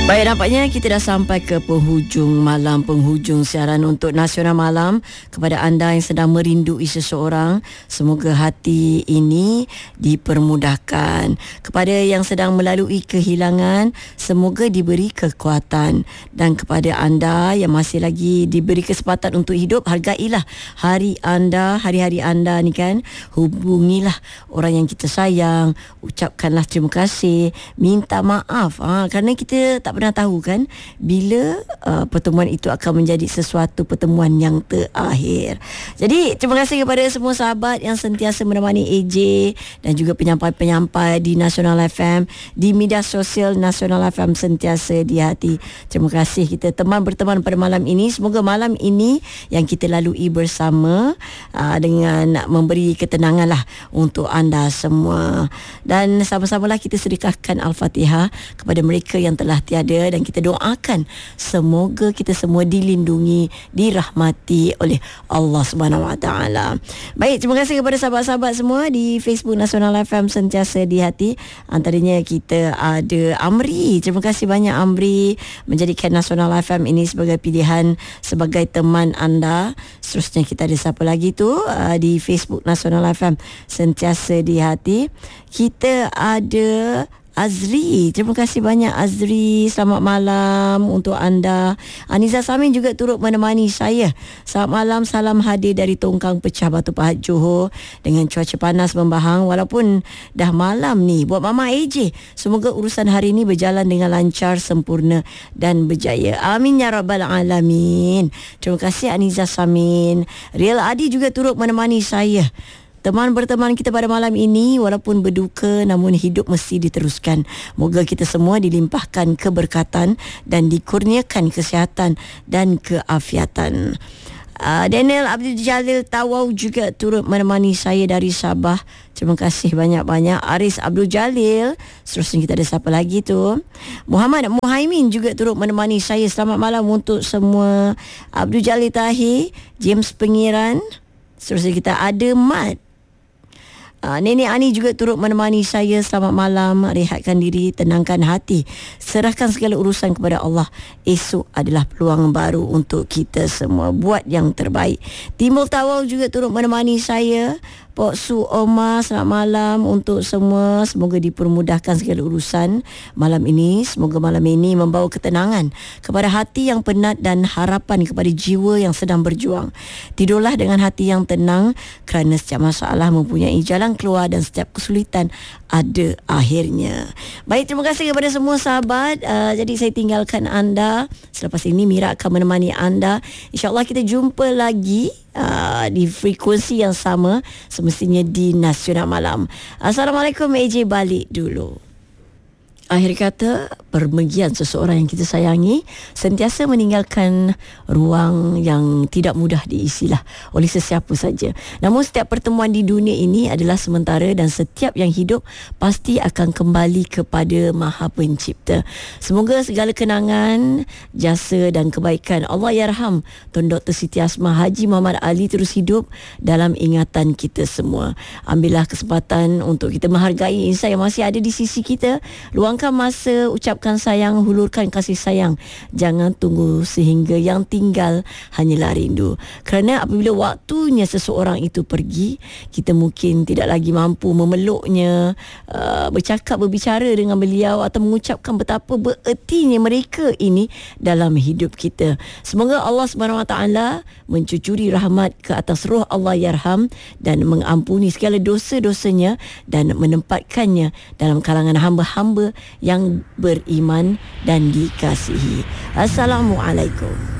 Baik, nampaknya kita dah sampai ke penghujung siaran untuk Nasional Malam. Kepada anda yang sedang merindui seseorang, semoga hati ini dipermudahkan. Kepada yang sedang melalui kehilangan, semoga diberi kekuatan. Dan kepada anda yang masih lagi diberi kesempatan untuk hidup, hargailah hari anda, hari-hari anda ni kan. Hubungilah orang yang kita sayang, ucapkanlah terima kasih, minta maaf, kerana kita tak pernah tahu kan bila pertemuan itu akan menjadi sesuatu pertemuan yang terakhir. Jadi terima kasih kepada semua sahabat yang sentiasa menemani AJ dan juga penyampai-penyampai di Nasional FM, di media sosial Nasional FM sentiasa di hati. Terima kasih kita berteman pada malam ini. Semoga malam ini yang kita lalui bersama dengan memberi ketenangan lah untuk anda semua. Dan sama-samalah kita sedekahkan Al-Fatihah kepada mereka yang telah tiada, dan kita doakan semoga kita semua dilindungi, dirahmati oleh Allah Subhanahu Wa Taala. Baik, terima kasih kepada sahabat-sahabat semua di Facebook Nasional FM sentiasa di hati. Antaranya kita ada Amri. Terima kasih banyak Amri menjadikan Nasional FM ini sebagai pilihan sebagai teman anda. Seterusnya kita ada siapa lagi tu di Facebook Nasional FM sentiasa di hati. Kita ada Azri. Terima kasih banyak Azri. Selamat malam untuk anda. Aniza Samin juga turut menemani saya. Selamat malam, salam hadir dari Tongkang Pecah Batu Pahat Johor dengan cuaca panas membahang walaupun dah malam ni. Buat Mama AJ, semoga urusan hari ini berjalan dengan lancar, sempurna dan berjaya. Amin ya rabbal alamin. Terima kasih Aniza Samin. Rial Adi juga turut menemani saya. Teman berteman kita pada malam ini, walaupun berduka namun hidup mesti diteruskan. Moga kita semua dilimpahkan keberkatan dan dikurniakan kesihatan dan keafiatan. Daniel Abdul Jalil Tawau juga turut menemani saya dari Sabah. Terima kasih banyak-banyak. Aris Abdul Jalil. Seterusnya kita ada siapa lagi tu? Muhammad Muhaimin juga turut menemani saya. Selamat malam untuk semua. Abdul Jalil Tahir, James Pengiran. Seterusnya kita ada Mat. Nenek Ani juga turut menemani saya. Selamat malam. Rehatkan diri, tenangkan hati, serahkan segala urusan kepada Allah. Esok adalah peluang baru untuk kita semua. Buat yang terbaik. Timbul Tawau juga turut menemani saya. Pok Su Omar, selamat malam untuk semua. Semoga dipermudahkan segala urusan malam ini. Semoga malam ini membawa ketenangan kepada hati yang penat dan harapan kepada jiwa yang sedang berjuang. Tidurlah dengan hati yang tenang kerana setiap masalah mempunyai jalan keluar dan setiap kesulitan ada akhirnya. Baik, terima kasih kepada semua sahabat. Jadi saya tinggalkan anda. Selepas ini Mira akan menemani anda. InsyaAllah kita jumpa lagi di frekuensi yang sama, semestinya di Nasional Malam. Assalamualaikum. AJ balik dulu. Akhir kata, permergian seseorang yang kita sayangi sentiasa meninggalkan ruang yang tidak mudah diisilah oleh sesiapa saja. Namun setiap pertemuan di dunia ini adalah sementara dan setiap yang hidup pasti akan kembali kepada Maha Pencipta. Semoga segala kenangan, jasa dan kebaikan Allahyarham Tun Dr. Siti Asmah Haji Muhammad Ali terus hidup dalam ingatan kita semua. Ambillah kesempatan untuk kita menghargai insan yang masih ada di sisi kita. Luangkan masa, ucapkan sayang, hulurkan kasih sayang. Jangan tunggu sehingga yang tinggal hanyalah rindu. Kerana apabila waktunya seseorang itu pergi, kita mungkin tidak lagi mampu memeluknya, berbicara dengan beliau atau mengucapkan betapa berertinya mereka ini dalam hidup kita. Semoga Allah SWT mencucuri rahmat ke atas roh Allahyarham dan mengampuni segala dosa-dosanya dan menempatkannya dalam kalangan hamba-hamba yang beriman dan dikasihi. Assalamualaikum.